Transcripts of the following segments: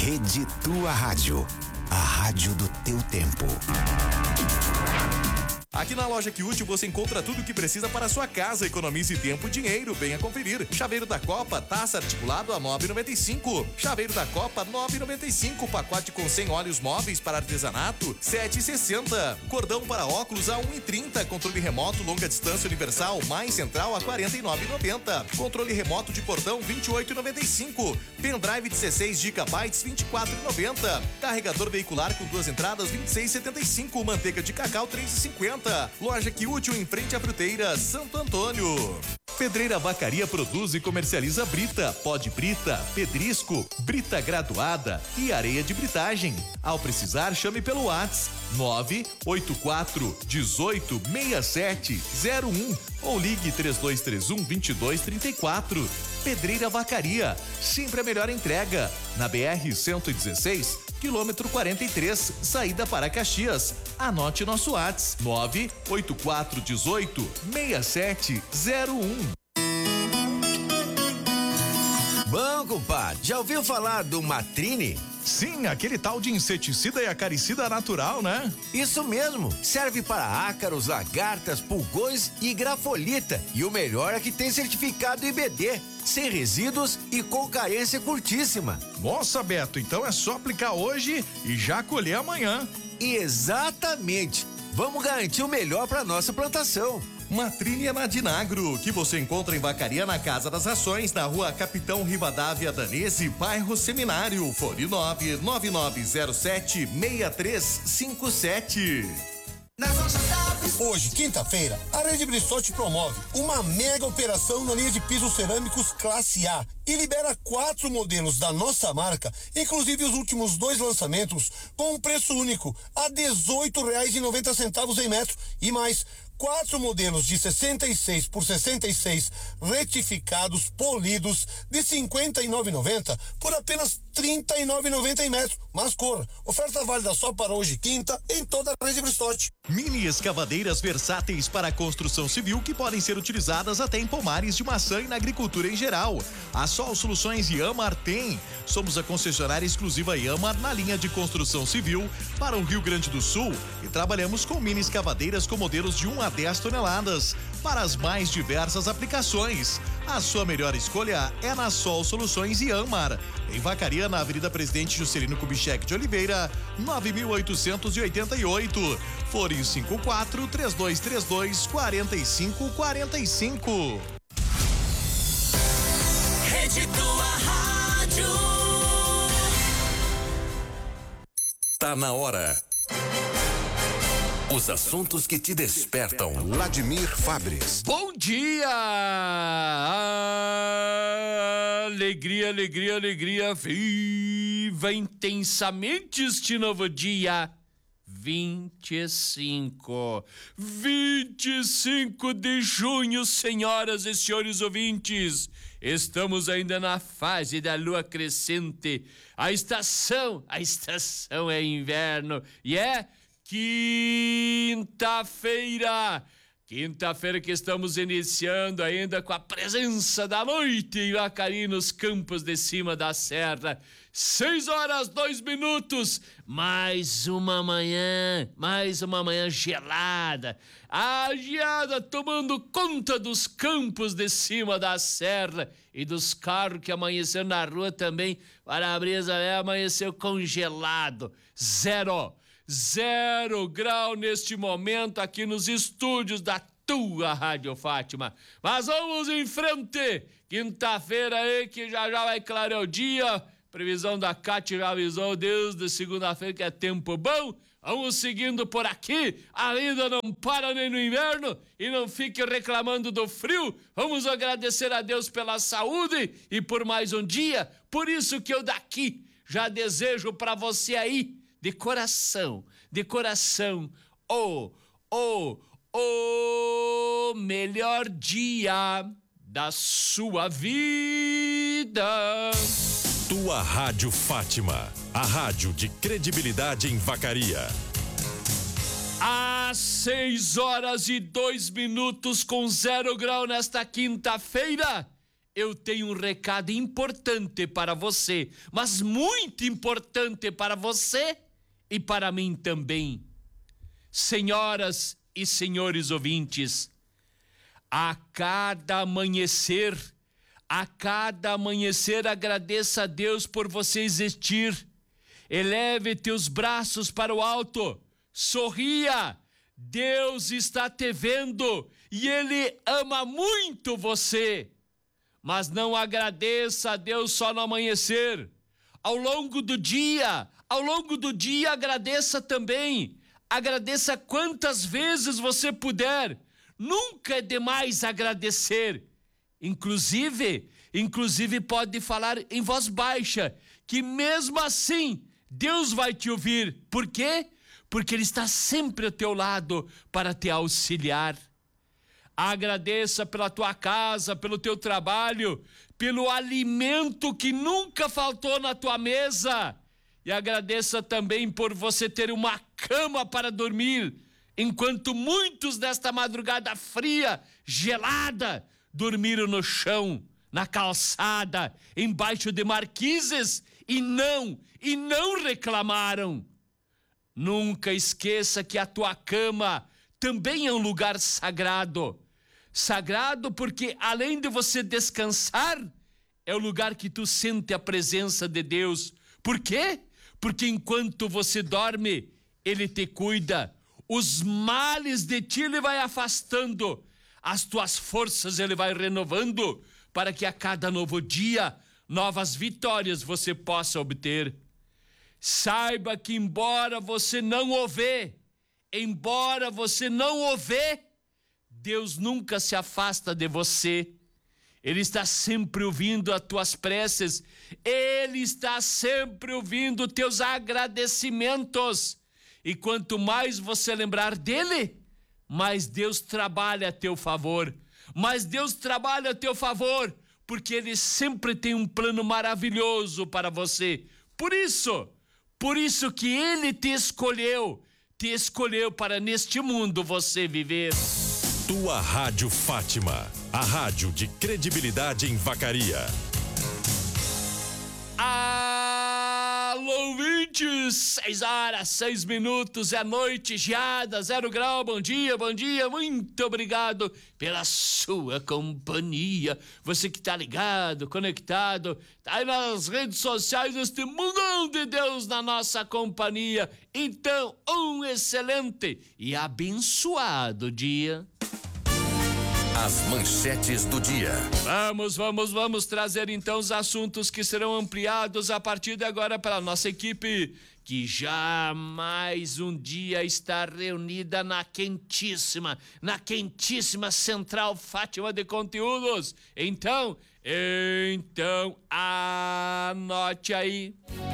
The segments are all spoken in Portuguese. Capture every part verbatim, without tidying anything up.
Rede Tua Rádio, a rádio do teu tempo. Aqui na loja Que Útil você encontra tudo o que precisa para a sua casa. Economize tempo e dinheiro. Venha conferir. Chaveiro da Copa, taça articulado a nove reais e noventa e cinco centavos. Chaveiro da Copa, nove reais e noventa e cinco centavos. Pacote com cem óleos móveis para artesanato, sete reais e sessenta centavos. Cordão para óculos a um real e trinta centavos. Controle remoto longa distância universal mais central a quarenta e nove reais e noventa centavos. Controle remoto de portão vinte e oito reais e noventa e cinco centavos. Pendrive dezesseis gigabytes vinte e quatro reais e noventa centavos. Carregador veicular com duas entradas vinte e seis reais e setenta e cinco centavos. Manteiga de cacau três reais e cinquenta centavos. Loja Que Útil em frente à Fruteira, Santo Antônio. Pedreira Vacaria produz e comercializa brita, pó de brita, pedrisco, brita graduada e areia de britagem. Ao precisar, chame pelo WhatsApp nove oito quatro um oito seis sete zero um ou ligue três dois três um, dois dois três quatro. Pedreira Vacaria, sempre a melhor entrega. Na B R cento e dezesseis, quilômetro quarenta e três, saída para Caxias. Anote nosso WhatsApp nove oito quatro um oito seis sete zero um. Bom, compadre, já ouviu falar do Matrine? Sim, aquele tal de inseticida e acaricida natural, né? Isso mesmo, serve para ácaros, lagartas, pulgões e grafolita. E o melhor é que tem certificado I B D, sem resíduos e com carência curtíssima. Nossa, Beto, então é só aplicar hoje e já colher amanhã. Exatamente, vamos garantir o melhor para nossa plantação. Matrine é na Dinagro, que você encontra em Vacaria na Casa das Rações, na rua Capitão Rivadavia Danese, bairro Seminário, fone nove nove nove zero sete seis três cinco sete. Hoje, quinta-feira, a Rede Brissot promove uma mega operação na linha de pisos cerâmicos classe A e libera quatro modelos da nossa marca, inclusive os últimos dois lançamentos, com um preço único a dezoito reais e noventa centavos em metro e mais quatro modelos de sessenta e seis por sessenta e seis retificados, polidos, de cinquenta e nove reais e noventa centavos por apenas trinta e nove reais e noventa centavos em metro. Mas corra, oferta válida só para hoje, quinta, em toda a Rede Brissot. Mini escavadeiras versáteis para a construção civil que podem ser utilizadas até em pomares de maçã e na agricultura em geral. A Sol Soluções Iamar tem. Somos a concessionária exclusiva Iamar na linha de construção civil para o Rio Grande do Sul e trabalhamos com mini escavadeiras com modelos de um a dez toneladas para as mais diversas aplicações. A sua melhor escolha é na Sol Soluções Iamar, em Vacaria, na Avenida Presidente Juscelino Kubitschek de Oliveira, nove mil oitocentos e oitenta e oito. Fone cinco quatro três dois três dois quatro cinco quatro cinco. Rede Tua Rádio. Tá na hora. Os assuntos que te despertam. Vladimir Fabres. Bom dia! Alegria, alegria, alegria. Viva intensamente este novo dia. vinte e cinco. vinte e cinco de junho, senhoras e senhores ouvintes. Estamos ainda na fase da lua crescente. A estação, a estação é inverno e é quinta-feira, quinta-feira que estamos iniciando ainda com a presença da noite em Vacaria nos campos de cima da serra. Seis horas, dois minutos, mais uma manhã, mais uma manhã gelada, a geada tomando conta dos campos de cima da serra e dos carros que amanheceram na rua também. Para-brisa né, amanheceu congelado, zero. Zero grau neste momento aqui nos estúdios da tua Rádio Fátima. Mas vamos em frente. Quinta-feira aí que já já vai clarear o dia. Previsão da Cátia já avisou desde segunda-feira que é tempo bom. Vamos seguindo por aqui. A vida não para nem no inverno e não fique reclamando do frio. Vamos agradecer a Deus pela saúde e por mais um dia. Por isso que eu daqui já desejo para você aí de coração, de coração, o, o, o melhor dia da sua vida. Tua Rádio Fátima, a rádio de credibilidade em Vacaria. Às seis horas e dois minutos com zero grau nesta quinta-feira. eu tenho um recado importante para você, mas muito importante para você e para mim também. Senhoras e senhores ouvintes, a cada amanhecer, a cada amanhecer agradeça a Deus por você existir. Eleve teus braços para o alto, sorria. Deus está te vendo e Ele ama muito você. Mas não agradeça a Deus só no amanhecer. Ao longo do dia, ao longo do dia agradeça também. Agradeça quantas vezes você puder. Nunca é demais agradecer. Inclusive, inclusive pode falar em voz baixa, que mesmo assim Deus vai te ouvir. Por quê? Porque Ele está sempre ao teu lado para te auxiliar. Agradeça pela tua casa, pelo teu trabalho, pelo alimento que nunca faltou na tua mesa. E agradeça também por você ter uma cama para dormir, enquanto muitos desta madrugada fria, gelada, dormiram no chão, na calçada, embaixo de marquises e não, e não reclamaram. Nunca esqueça que a tua cama também é um lugar sagrado. Sagrado porque, além de você descansar, é o lugar que tu sente a presença de Deus. Por quê? Porque enquanto você dorme, Ele te cuida. Os males de ti Ele vai afastando. As tuas forças Ele vai renovando, para que a cada novo dia, novas vitórias você possa obter. Saiba que embora você não o vê, embora você não o vê, Deus nunca se afasta de você. Ele está sempre ouvindo as tuas preces. Ele está sempre ouvindo teus agradecimentos. E quanto mais você lembrar dele, mais Deus trabalha a teu favor. Mais Deus trabalha a teu favor, porque Ele sempre tem um plano maravilhoso para você. Por isso, por isso que Ele te escolheu, te escolheu para neste mundo você viver. Tua Rádio Fátima, a rádio de credibilidade em Vacaria. Alô, ouvintes, seis horas, seis minutos, é noite, geada, zero grau, bom dia, bom dia, muito obrigado pela sua companhia. Você que tá ligado, conectado, tá aí nas redes sociais, este mundão de Deus na nossa companhia. Então, um excelente e abençoado dia. As manchetes do dia. Vamos, vamos, vamos trazer então os assuntos que serão ampliados a partir de agora pela nossa equipe, que já mais um dia está reunida na quentíssima, na quentíssima Central Fátima de Conteúdos. Então, então, anote aí.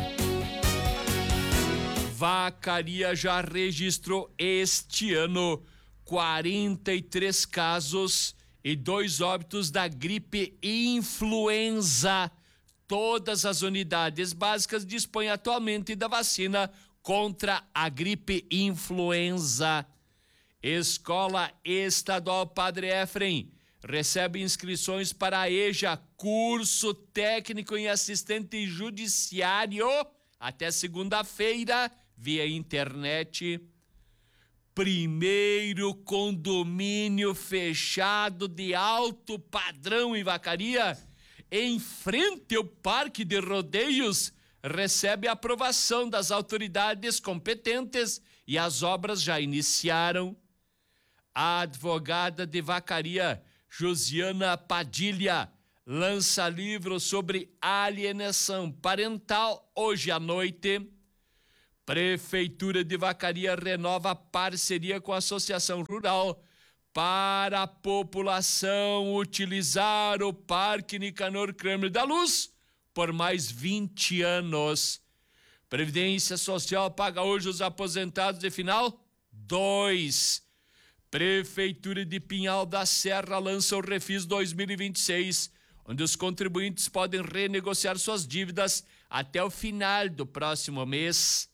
Vacaria já registrou este ano quarenta e três casos e dois óbitos da gripe influenza. Todas as unidades básicas dispõem atualmente da vacina contra a gripe influenza. Escola Estadual Padre Efrem recebe inscrições para a EJA, curso técnico em assistente judiciário, até segunda-feira, via internet. Primeiro condomínio fechado de alto padrão em Vacaria, em frente ao Parque de Rodeios, recebe a aprovação das autoridades competentes e as obras já iniciaram. A advogada de Vacaria, Josiana Padilha, lança livro sobre alienação parental hoje à noite. Prefeitura de Vacaria renova parceria com a Associação Rural para a população utilizar o Parque Nicanor Kramer da Luz por mais vinte anos. Previdência Social paga hoje os aposentados de final dois. Prefeitura de Pinhal da Serra lança o Refis dois mil e vinte e seis, onde os contribuintes podem renegociar suas dívidas até o final do próximo mês.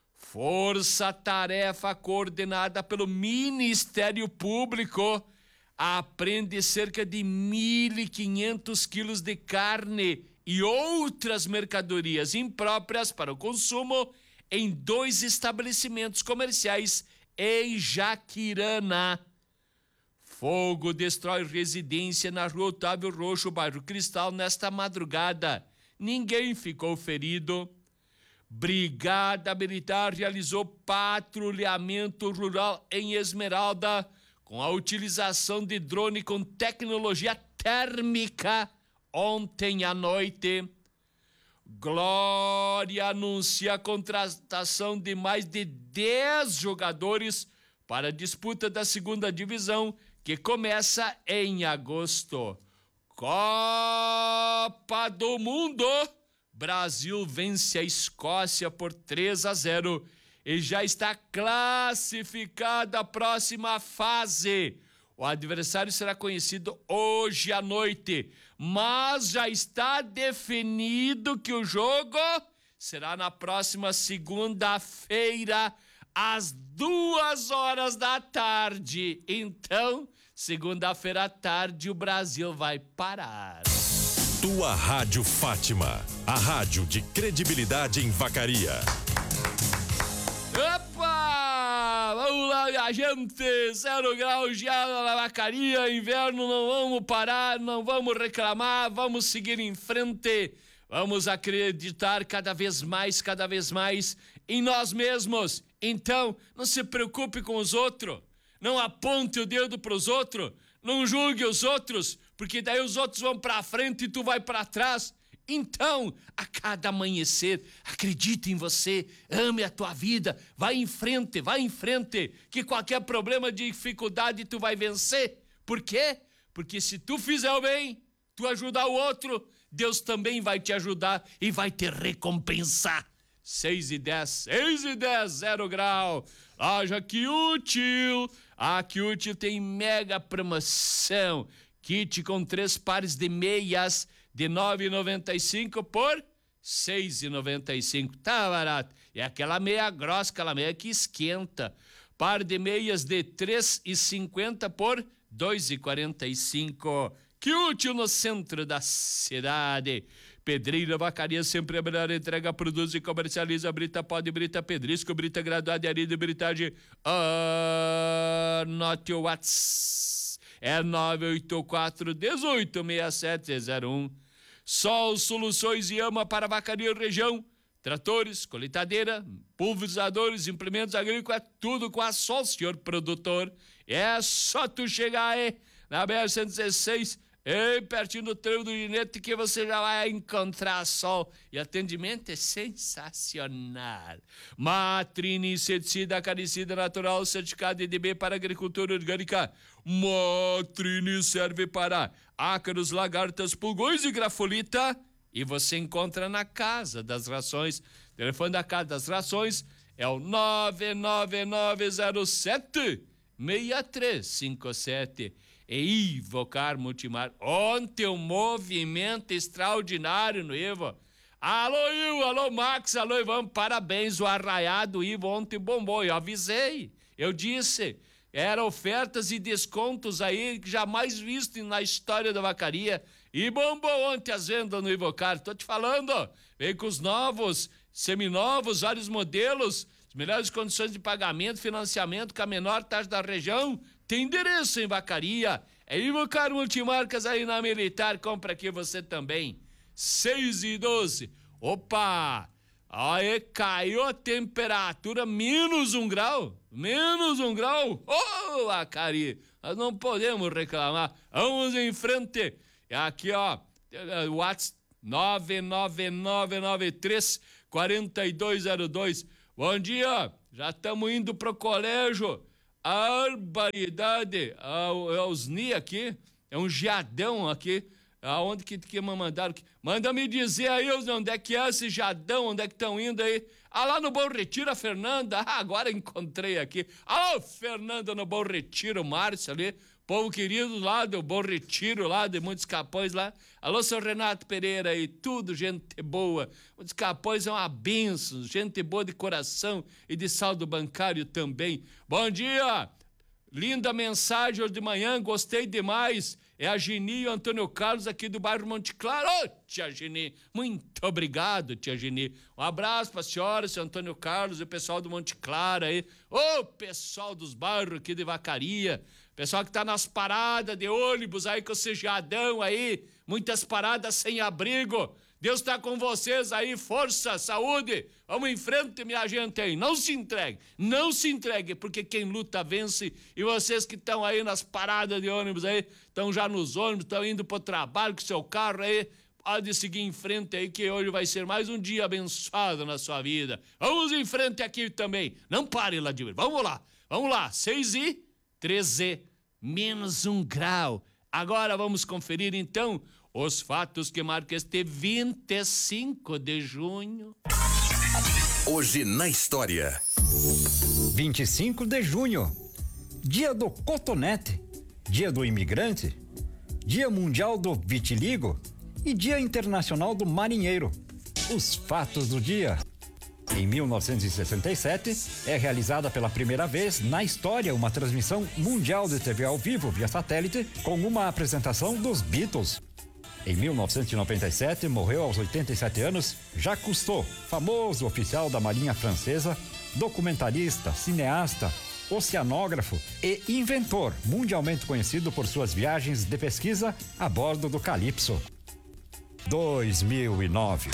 Força-tarefa coordenada pelo Ministério Público apreende cerca de mil e quinhentos quilos de carne e outras mercadorias impróprias para o consumo em dois estabelecimentos comerciais em Jaquirana. Fogo destrói residência na rua Otávio Roxo, bairro Cristal, nesta madrugada. Ninguém ficou ferido. Brigada Militar realizou patrulhamento rural em Esmeralda com a utilização de drone com tecnologia térmica ontem à noite. Glória anuncia a contratação de mais de dez jogadores para a disputa da segunda divisão, que começa em agosto. Copa do Mundo. Brasil vence a Escócia por três a zero e já está classificada a próxima fase. O adversário será conhecido hoje à noite, mas já está definido que o jogo será na próxima segunda-feira, às duas horas da tarde. Então, segunda-feira à tarde, o Brasil vai parar. Tua Rádio Fátima, a rádio de credibilidade em Vacaria. Opa! Vamos lá, minha gente! Zero grau, geada na Vacaria, inverno, não vamos parar, não vamos reclamar, vamos seguir em frente. Vamos acreditar cada vez mais, cada vez mais em nós mesmos. Então, não se preocupe com os outros. Não aponte o dedo para os outros. Não julgue os outros, porque daí os outros vão para frente e tu vai para trás. Então, a cada amanhecer, acredite em você, ame a tua vida, vai em frente, vai em frente, que qualquer problema, dificuldade, tu vai vencer. Por quê? Porque se tu fizer o bem, tu ajudar o outro, Deus também vai te ajudar e vai te recompensar. Seis e dez, seis e dez, zero grau. Loja Que Útil. A Que Útil tem mega promoção. Kit com três pares de meias de nove reais e noventa e cinco por seis reais e noventa e cinco. Tá barato. É aquela meia grossa, aquela meia que esquenta. Par de meias de três reais e cinquenta por dois reais e quarenta e cinco. Que Útil no centro da cidade. Pedreira Vacaria, sempre a melhor entrega, produz e comercializa brita, pó de brita, pedrisco, brita graduada, arida e britagem. Anote o WhatsApp. É nove oito quatro, um oito seis sete zero um. Sol Soluções e Ama para Vacaria região. Tratores, colheitadeira, pulverizadores, implementos agrícolas, tudo com a Sol, senhor produtor. É só tu chegar aí na B R cento e dezesseis, ei, pertinho do trevo do Ginete, que você já vai encontrar Sol. E atendimento é sensacional. Matrine inseticida, acaricida natural, certificado E D B para agricultura orgânica. Matrine serve para ácaros, lagartas, pulgões e grafolita. E você encontra na Casa das Rações. O telefone da Casa das Rações é o nove nove nove zero sete, seis três cinco sete. E Ivocar Multimar. Ontem um movimento extraordinário no Ivo. Alô, Ivo, alô, Max, alô, Ivan, parabéns. O arraiado Ivo ontem bombou. Eu avisei, eu disse. Eram ofertas e descontos aí jamais vistos na história da vacaria. E bombou ontem as vendas no Ivocar. Tô te falando, vem com os novos, seminovos, vários modelos, as melhores condições de pagamento, financiamento com a menor taxa da região. Tem endereço em Vacaria. É Ivocar Multimarcas aí na Militar. Compra aqui você também. seis e doze. Opa! Aí caiu a temperatura menos um grau. Menos um grau. Ô, oh, Vacaria! Nós não podemos reclamar. Vamos em frente. Aqui, ó. O WhatsApp nove nove nove nove três quatro dois zero dois. Bom dia. Já estamos indo pro colégio. A barbaridade, é os N I aqui, é um jadão aqui, aonde que, que me mandaram, manda me dizer aí onde é que é esse jadão, onde é que estão indo aí, ah lá no Bom Retiro, a Fernanda, ah, agora encontrei aqui, alô Fernanda no Bom Retiro, Márcio ali, povo querido lá do Bom Retiro, lá de Muitos Capões lá, alô seu Renato Pereira aí, tudo gente boa, Muitos Capões é uma benção, gente boa de coração e de saldo bancário também. Bom dia, Linda mensagem hoje de manhã, gostei demais. É a Geni e o Antônio Carlos aqui do bairro Monte Claro. Ô, tia Geni, muito obrigado, tia Geni. Um abraço pra senhora, seu Antônio Carlos e o pessoal do Monte Claro aí. Ô, pessoal dos bairros aqui de Vacaria. Pessoal que tá nas paradas de ônibus aí com o sejadão aí. Muitas paradas sem abrigo. Deus tá com vocês aí, força, saúde. Vamos em frente, minha gente aí. Não se entregue, não se entregue, porque quem luta vence. E vocês que estão aí nas paradas de ônibus aí, estão já nos ônibus, estão indo pro trabalho com seu carro aí, pode seguir em frente aí, que hoje vai ser mais um dia abençoado na sua vida. Vamos em frente aqui também. Não pare, Vladimir. Vamos lá, vamos lá. Seis e treze, menos um grau. Agora vamos conferir então os fatos que marcam este vinte e cinco de junho. Hoje na história. vinte e cinco de junho, dia do cotonete, dia do imigrante, dia mundial do vitiligo e dia internacional do marinheiro. Os fatos do dia. Em mil novecentos e sessenta e sete, é realizada pela primeira vez na história uma transmissão mundial de T V ao vivo via satélite com uma apresentação dos Beatles. Em mil novecentos e noventa e sete, morreu aos oitenta e sete anos Jacques Cousteau, famoso oficial da Marinha Francesa, documentarista, cineasta, oceanógrafo e inventor, mundialmente conhecido por suas viagens de pesquisa a bordo do Calypso. dois mil e nove.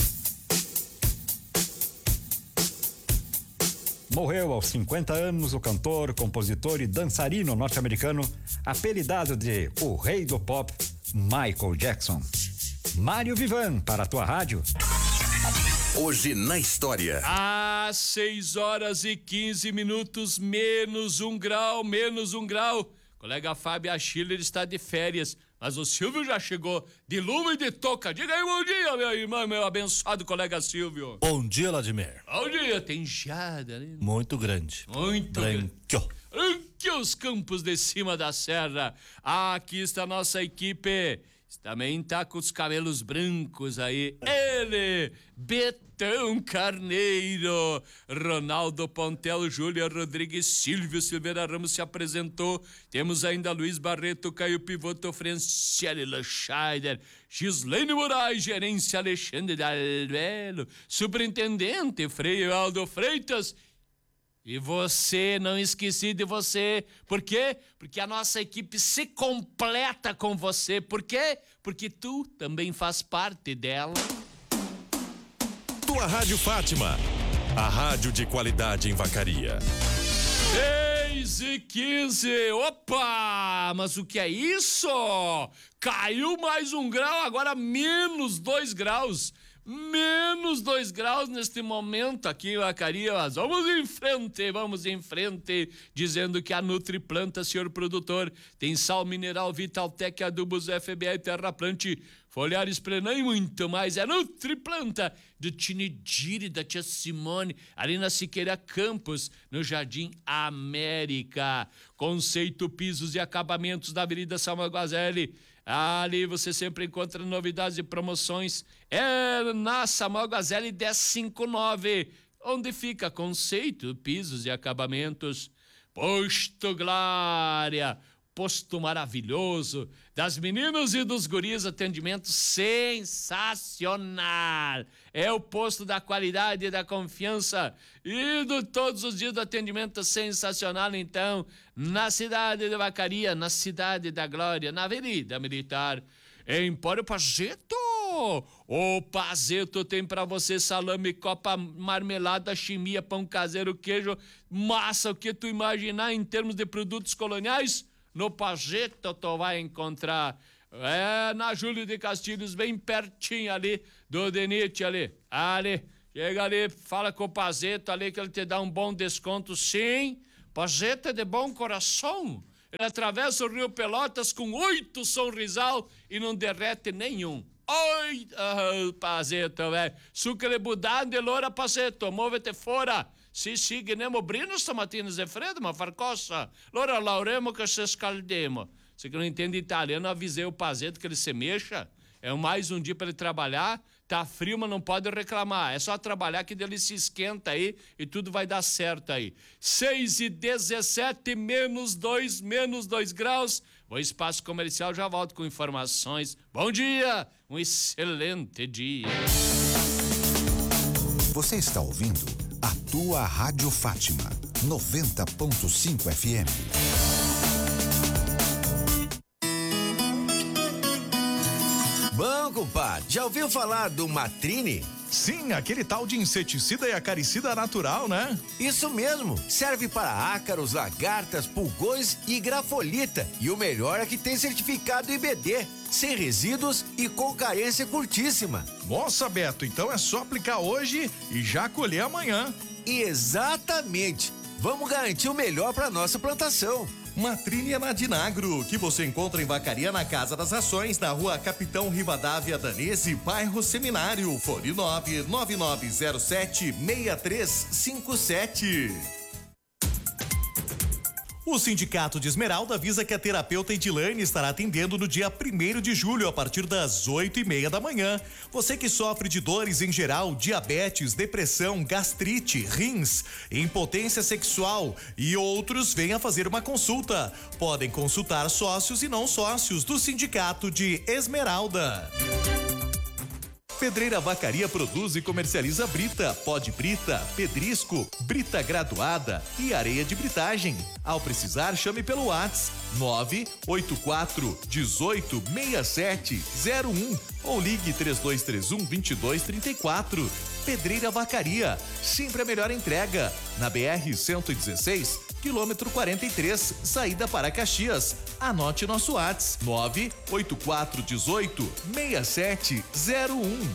Morreu aos cinquenta anos o cantor, compositor e dançarino norte-americano, apelidado de o Rei do Pop, Michael Jackson. Mário Vivan, para a tua rádio. Hoje na história. Às seis horas e quinze minutos, menos um grau, menos um grau. Colega Fábio Schiller está de férias, mas o Silvio já chegou de luva e de touca. Diga aí bom dia, minha irmã, meu abençoado colega Silvio. Bom dia, Vladimir. Bom dia, tem geada, né? Muito grande. Muito grande. Branque os campos de cima da serra. Aqui está a nossa equipe. Também tá com os cabelos brancos aí. Ele, Betão Carneiro, Ronaldo Pontel, Júlia Rodrigues, Silvio Silveira Ramos se apresentou. Temos ainda Luiz Barreto, Caio Pivoto, Franciele Lechaider, Gislaine Moraes, Gerência Alexandre Dalvelo, Superintendente Frei Aldo Freitas. E você, não esqueci de você. Por quê? Porque a nossa equipe se completa com você. Por quê? Porque tu também faz parte dela. Tua Rádio Fátima, a rádio de qualidade em Vacaria. seis e quinze. Opa! Mas o que é isso? Caiu mais um grau, agora menos dois graus. Menos dois graus neste momento aqui em Vacaria, mas vamos em frente, vamos em frente, dizendo que a Nutriplanta, senhor produtor, tem sal mineral Vitaltec, adubos F B I, Terraplante, foliares Prenã e muito mais. É Nutriplanta, do Tinidiri, da tia Simone, ali na Siqueira Campos, no Jardim América. Conceito Pisos e Acabamentos da Avenida Samuel Guazelli. Ali você sempre encontra novidades e promoções. É na Samuel Guazelli dez cinquenta e nove, onde fica Conceito, Pisos e Acabamentos. Posto Glória, posto maravilhoso, das meninas e dos guris, atendimento sensacional. É o posto da qualidade e da confiança e do todos os dias do atendimento sensacional, então, na cidade de Vacaria, na cidade da Glória, na Avenida Militar. Empório Pazeto. O Pazeto tem pra você salame, copa, marmelada, chimia, pão caseiro, queijo, massa, o que tu imaginar em termos de produtos coloniais. No Pazeto tu vai encontrar. É na Júlio de Castilhos, bem pertinho ali do Denite ali. Ali, chega ali, fala com o Pazeto ali que ele te dá um bom desconto. Sim, Pazeto é de bom coração. Ele atravessa o Rio Pelotas com oito sorrisal e não derrete nenhum. Oi, oh, Pazeto, velho. Sucre budando de loura, Pazeto, move-te fora. Si, si, gnemo brino stamattina de freddo, ma far cosa? Allora lauremo che se scaldemo. Você que não entende italiano, avisei o Pazeto que ele se mexa. É mais um dia para ele trabalhar. Tá frio, mas não pode reclamar. É só trabalhar que ele se esquenta aí e tudo vai dar certo aí. seis e dezessete, menos dois, menos dois graus. Vou espaço comercial, já volto com informações. Bom dia, um excelente dia. Você está ouvindo a tua Rádio Fátima, noventa ponto cinco F M. Bom, compadre, já ouviu falar do Matrine? Sim, aquele tal de inseticida e acaricida natural, né? Isso mesmo, serve para ácaros, lagartas, pulgões e grafolita. E o melhor é que tem certificado I B D, sem resíduos e com carência curtíssima. Nossa, Beto, então é só aplicar hoje e já colher amanhã. Exatamente, vamos garantir o melhor para nossa plantação. Matrine é na Dinagro, que você encontra em Vacaria na Casa das Rações, na rua Capitão Rivadavia Danese, bairro Seminário, fone nove nove nove zero sete seis três cinco sete. O Sindicato de Esmeralda avisa que a terapeuta Edilane estará atendendo no dia primeiro de julho, a partir das oito e meia da manhã. Você que sofre de dores em geral, diabetes, depressão, gastrite, rins, impotência sexual e outros, venha fazer uma consulta. Podem consultar sócios e não sócios do Sindicato de Esmeralda. Pedreira Vacaria produz e comercializa brita, pó de brita, pedrisco, brita graduada e areia de britagem. Ao precisar, chame pelo WhatsApp nove oito quatro um oito seis sete zero um ou ligue três dois três um, dois dois três quatro. Pedreira Vacaria, sempre a melhor entrega. Na B R cento e dezesseis, quilômetro quarenta e três, saída para Caxias. Anote nosso WhatsApp nove oito quatro um oito seis sete zero um.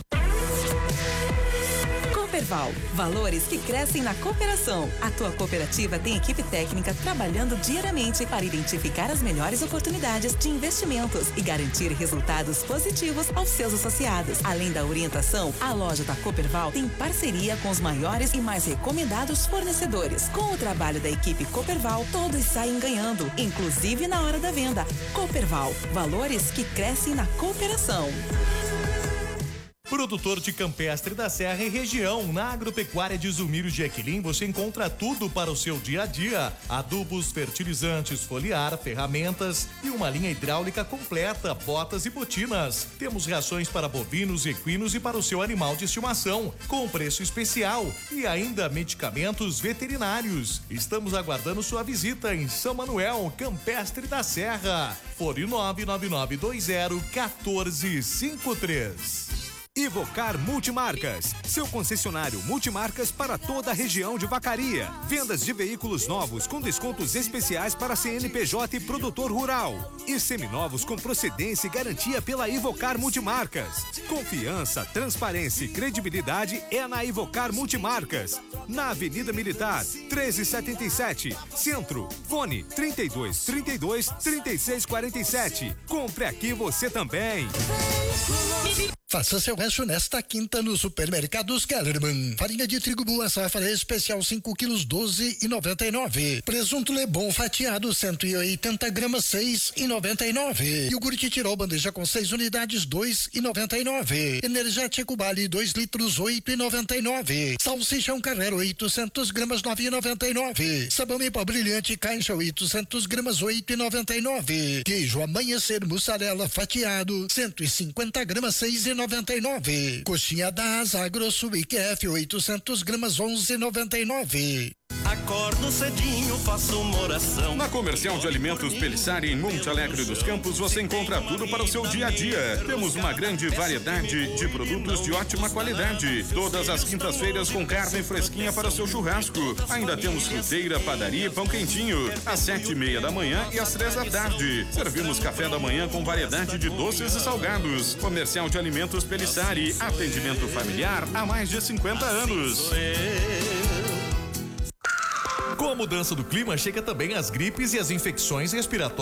Cooperval, valores que crescem na cooperação. A tua cooperativa tem equipe técnica trabalhando diariamente para identificar as melhores oportunidades de investimentos e garantir resultados positivos aos seus associados. Além da orientação, a loja da Cooperval tem parceria com os maiores e mais recomendados fornecedores. Com o trabalho da equipe Cooperval, todos saem ganhando, inclusive na hora da venda. Cooperval, valores que crescem na cooperação. Produtor de Campestre da Serra e região, na Agropecuária de Zumiro de Equilim, você encontra tudo para o seu dia a dia: adubos, fertilizantes, foliar, ferramentas e uma linha hidráulica completa, botas e botinas. Temos rações para bovinos, equinos e para o seu animal de estimação, com preço especial, e ainda medicamentos veterinários. Estamos aguardando sua visita em São Manuel, Campestre da Serra. Fone nove nove nove dois zero um quatro cinco três. Ivocar Multimarcas, seu concessionário multimarcas para toda a região de Vacaria. Vendas de veículos novos com descontos especiais para C N P J e produtor rural. E seminovos com procedência e garantia pela Ivocar Multimarcas. Confiança, transparência e credibilidade é na Ivocar Multimarcas. Na Avenida Militar, treze setenta e sete, Centro. Fone trinta e dois, trinta e dois, trinta e seis quarenta e sete. Compre aqui você também. Faça seu rancho nesta quinta no Supermercados Kellerman. Farinha de trigo boa safra especial cinco quilos, doze e noventa e nove. Presunto Lebon fatiado cento e oitenta gramas, seis e noventa e nove. Iogurte Tirol bandeja com seis unidades, dois e noventa e nove. Energético Bali dois litros, oito e noventa e nove. Salsichão Carrero oitocentos gramas, nove e noventa e nove. Sabão em pó brilhante Caixa oitocentos gramas, oito e noventa e nove. Queijo Amanhecer mussarela fatiado cento e cinquenta gramas, seis e noventa e nove. Coxinha da Asa Grosso I Q F oitocentos gramas, onze e noventa e nove. Acordo cedinho, faço uma oração. Na Comercial de Alimentos Pelissari, em Monte Alegre dos Campos, você encontra tudo para o seu dia a dia. Temos uma grande variedade de produtos de ótima qualidade. Todas as quintas-feiras com carne fresquinha para o seu churrasco. Ainda temos fruteira, padaria e pão quentinho. Às sete e meia da manhã e às três da tarde. Servimos café da manhã com variedade de doces e salgados. Comercial de Alimentos Pelissari. Atendimento familiar há mais de cinquenta anos. Com a mudança do clima, chega também as gripes e as infecções respiratórias.